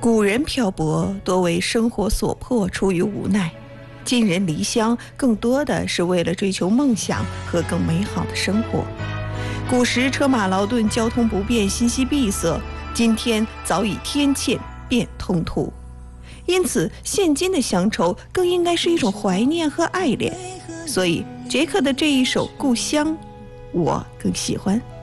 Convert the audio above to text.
古人漂泊多为生活所迫，出于无奈；今人离乡更多的是为了追求梦想和更美好的生活。古时车马劳顿，交通不便，信息闭塞，今天早已天堑变通途。因此现今的乡愁更应该是一种怀念和爱恋，所以杰克的这一首《故乡》我更喜欢。